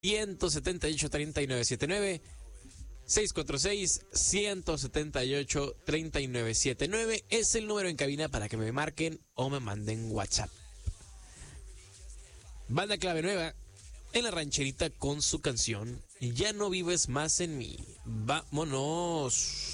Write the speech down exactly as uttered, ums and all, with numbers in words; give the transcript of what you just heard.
uno siete ocho, tres nueve siete nueve. seis cuatro seis, uno siete ocho, tres nueve siete nueve es el número en cabina para que me marquen o me manden WhatsApp. Banda Clave Nueva en la rancherita con su canción Ya no vives más en mí. Vámonos.